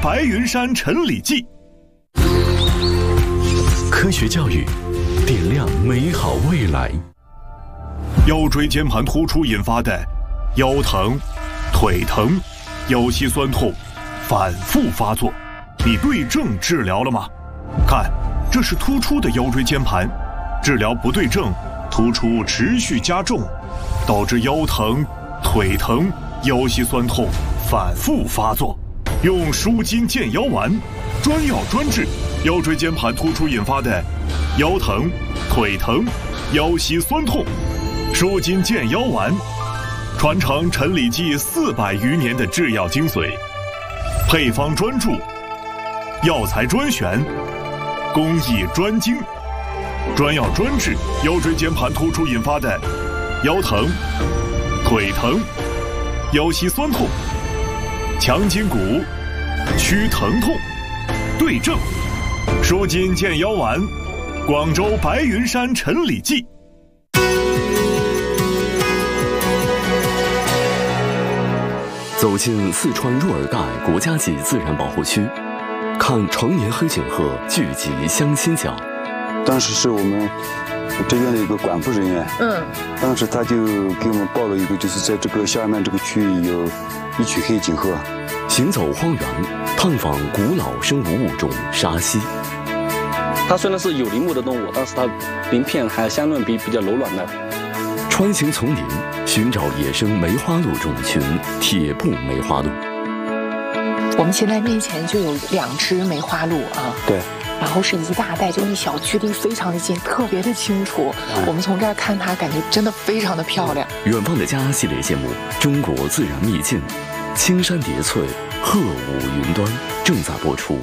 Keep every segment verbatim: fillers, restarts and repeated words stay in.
白云山陈李济。 科学教育，点亮美好未来。 腰椎间盘突出引发的腰疼、腿疼、腰膝酸痛反复发作，你对症治疗了吗？看，这是突出的腰椎间盘，治疗不对症，突出持续加重，导致腰疼、腿疼、腰膝酸痛反复发作。用舒筋健腰丸，专药专治腰椎间盘突出引发的腰疼、腿疼、腰膝酸痛。舒筋健腰丸，传承陈李济四百余年的制药精髓，配方专注，药材专选，工艺专精，专药专治腰椎间盘突出引发的腰疼、腿疼、腰膝酸痛，强筋骨，祛疼痛，对症。舒筋健腰丸，广州白云山陈李济。 走进四川若尔盖国家级自然保护区，看成年黑颈鹤聚集相亲角。 当时是我们这边的一个管护人员，嗯，当时他就给我们报了一个，就是在这个下面这个区域有一群黑颈鹤。 行走荒原，探访古老生物物种沙溪。 它虽然是有鳞目的动物，但是它鳞片还相对比比较柔软的。 穿行丛林，寻找野生梅花鹿种群铁布梅花鹿。 我们现在面前就有两只梅花鹿啊， 对， 然后是一大袋，就一小距离非常的近，特别的清楚。嗯、我们从这儿看它，感觉真的非常的漂亮。 远方的家系列节目《中国自然秘境》，青山叠翠，鹤舞云端正在播出。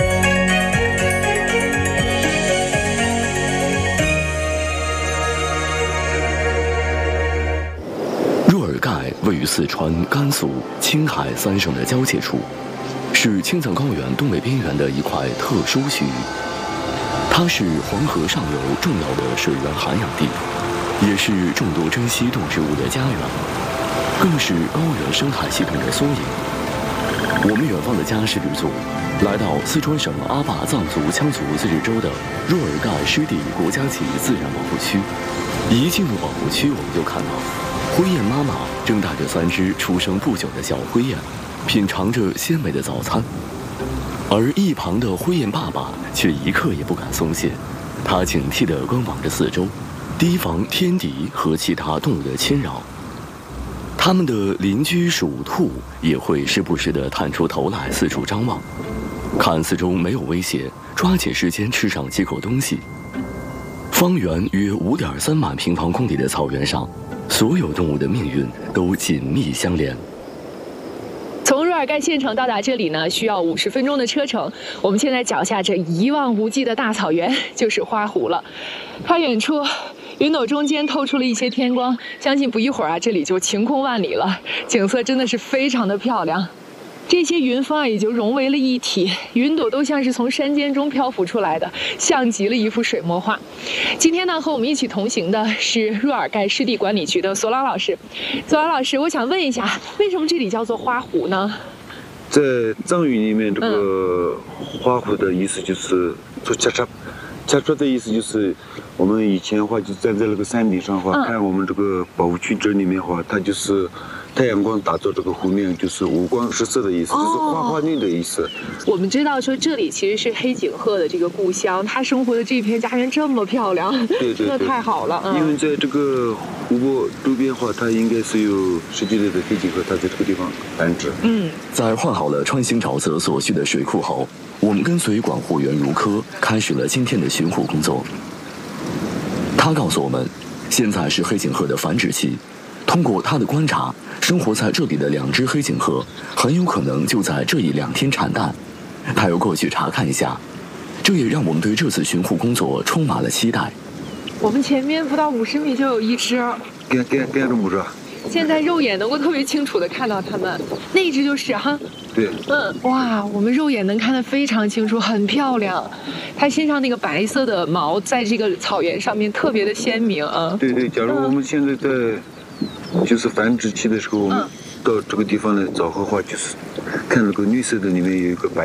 若尔盖位于四川、甘肃、青海三省的交界处，是青藏高原东北边缘的一块特殊区域。它是黄河上游重要的水源涵养地，也是众多珍稀动植物的家园，更是高原生态系统的缩影。我们远方的家是旅组，来到四川省阿坝藏族羌族自治州的若尔盖湿地国家级自然保护区。一进入保护区，我们就看到灰雁妈妈正带着三只出生不久的小灰雁，品尝着鲜美的早餐，而一旁的灰雁爸爸却一刻也不敢松懈，他警惕地观望着四周，提防天敌和其他动物的侵扰。他们的邻居鼠兔也会时不时地探出头来四处张望，看四周没有威胁，抓紧时间吃上几口东西。方圆约五点三万平方公里的草原上，所有动物的命运都紧密相连。 从若尔盖县城到达这里呢，需要五十分钟的车程。我们现在脚下这一望无际的大草原就是花湖了。看远处，云朵中间透出了一些天光，相信不一会儿啊，这里就晴空万里了，景色真的是非常的漂亮。这些云峰啊，也就融为了一体，云朵都像是从山间中漂浮出来的，像极了一幅水墨画。今天呢，和我们一起同行的是若尔盖湿地管理局的索朗老师。索朗老师，我想问一下，为什么这里叫做花湖呢？ 在藏语里面，这个花湖的意思就是做恰恰，恰恰的意思就是我们以前的话就站在那个山顶上的话，嗯、看我们这个保护区这里面的话，它就是太阳光打造这个湖面，就是五光十色的意思，哦、就是花花绿的意思。 我们知道说这里其实是黑颈鹤的这个故乡，它生活的这片家园这么漂亮，对对对，真的太好了。嗯、 因为在这个湖泊周边的话，它应该是有十几类的黑颈鹤，它在这个地方繁殖。 嗯，在换好了穿行沼泽所需的水库后，我们跟随管护员如科开始了今天的巡护工作。他告诉我们，现在是黑颈鹤的繁殖期。通过他的观察，生活在这里的两只黑颈鹤很有可能就在这一两天产蛋。他又过去查看一下，这也让我们对这次巡护工作充满了期待。 我们前面不到五十米就有一只， 给给给这么着。 现在肉眼能够特别清楚地看到它们，那一只就是哈。 对， 嗯，哇，我们肉眼能看得非常清楚，很漂亮。它身上那个白色的毛在这个草原上面特别的鲜明啊。 对对，假如我们现在在、嗯、就是繁殖期的时候，我们到这个地方来找的话，就是看那个绿色的里面有一个白